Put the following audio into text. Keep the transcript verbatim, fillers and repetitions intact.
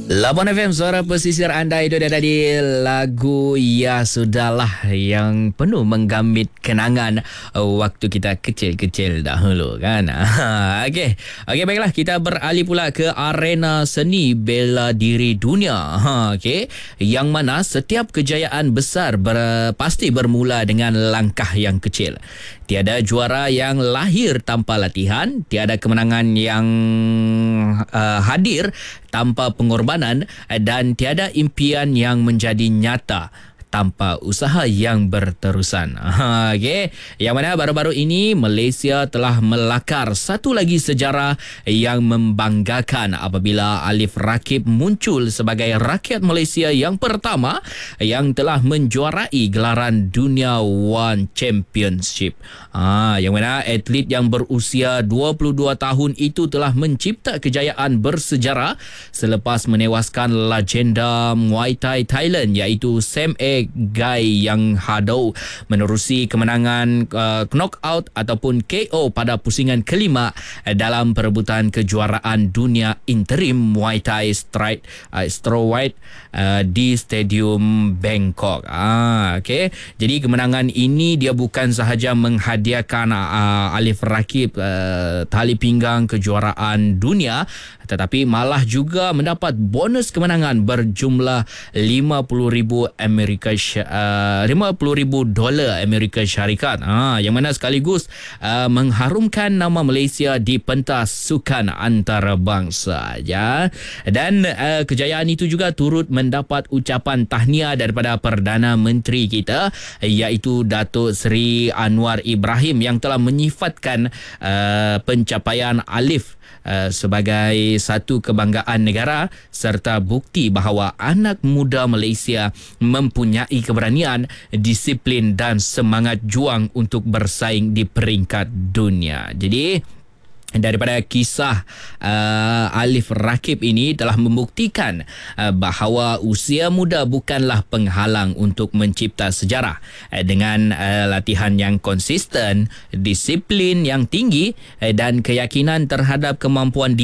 Labuan F M, suara pesisir anda. Itu dia tadi lagu Ya Sudahlah yang penuh menggambit kenangan uh, waktu kita kecil-kecil dahulu kan. Okey, okey baiklah, kita beralih pula ke arena seni bela diri dunia. Ha, okey, yang mana setiap kejayaan besar ber, pasti bermula dengan langkah yang kecil. Tiada juara yang lahir tanpa latihan, tiada kemenangan yang uh, hadir tanpa pengorbanan, dan tiada impian yang menjadi nyata tanpa usaha yang berterusan. Ha, okay. Yang mana baru-baru ini Malaysia telah melakar satu lagi sejarah yang membanggakan apabila Alif Rakib muncul sebagai rakyat Malaysia yang pertama yang telah menjuarai gelaran Dunia One Championship. Ha, yang mana atlet yang berusia dua puluh dua tahun itu telah mencipta kejayaan bersejarah selepas menewaskan legenda Muay Thai Thailand iaitu Sam A. Gai yang Hadou menerusi kemenangan uh, knockout ataupun K O pada pusingan kelima dalam perebutan kejuaraan dunia interim Muay Thai Stride uh, Strawweight uh, di Stadium Bangkok. Ah, okay. Jadi kemenangan ini dia bukan sahaja menghadiahkan uh, Alif Rakib uh, tali pinggang kejuaraan dunia, tetapi malah juga mendapat bonus kemenangan berjumlah lima puluh ribu Amerika uh, lima puluh ribu dolar Amerika Syarikat. Ha, yang mana sekaligus uh, mengharumkan nama Malaysia di pentas sukan antarabangsa. Ya. Dan uh, kejayaan itu juga turut mendapat ucapan tahniah daripada Perdana Menteri kita iaitu Datuk Seri Anwar Ibrahim yang telah menyifatkan uh, pencapaian Alif Uh, sebagai satu kebanggaan negara serta bukti bahawa anak muda Malaysia mempunyai keberanian, disiplin dan semangat juang untuk bersaing di peringkat dunia. Jadi daripada kisah uh, Alif Rakib ini telah membuktikan uh, bahawa usia muda bukanlah penghalang untuk mencipta sejarah. Uh, dengan uh, latihan yang konsisten, disiplin yang tinggi uh, dan keyakinan terhadap kemampuan diri